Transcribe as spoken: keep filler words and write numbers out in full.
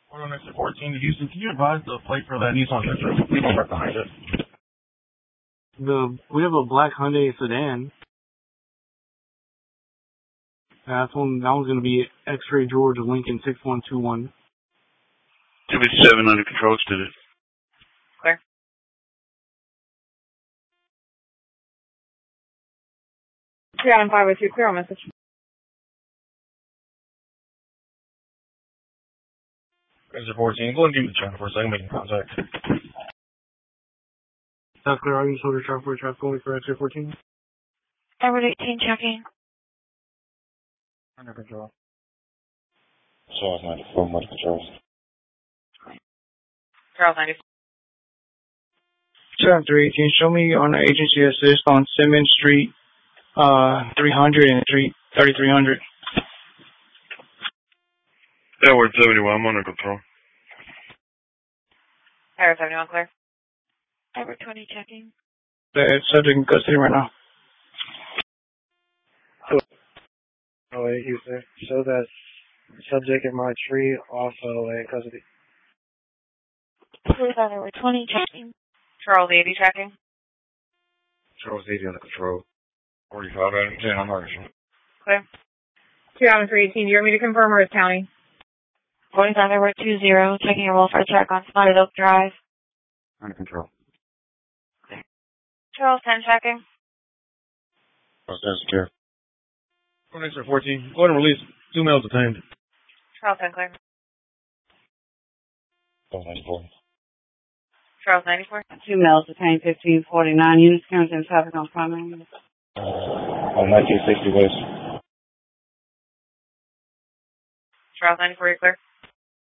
Order next to fourteen to Houston. Can you advise the plate for that Nissan Sentra? We don't right behind it. The we have a black Hyundai sedan. That's one. That one's gonna be X-Ray George Lincoln six one two one. two fifty-seven under control, extended. Clear. three out and five oh two, clear on message. Exit fourteen, go and give me the channel for a second, making contact. South Clear, are you soldier traffic for traffic only for X-Ray fourteen? Edward eighteen checking. Under control. Charles ninety-four, under control. Charles ninety-four. seven three eighteen, show me on the agency assist on Simmons Street, uh, three hundred and thirty-three hundred. Edward seventy-one, I'm under control. Edward seventy-one, clear. Edward twenty checking. The subject in custody right now. Oh, wait, Houston. Show that subject in my tree also in custody. Clear that Edward twenty checking. Charles eighty checking. Charles eighty under control. forty-five out of ten, I'm under control. Clear. two out and three eighteen, do you want me to confirm or is county? forty-five Edward two zero, checking a welfare check on Spotted Oak Drive. Under control. Charles ten checking. Charles ten secure. Order next to fourteen, go ahead and release two males detained. Charles ten, clear. Charles ninety-four. Charles ninety-four. Two males detained fifteen forty-nine. Units currently in traffic on primary. On nineteen sixty West. Charles ninety-four, you clear.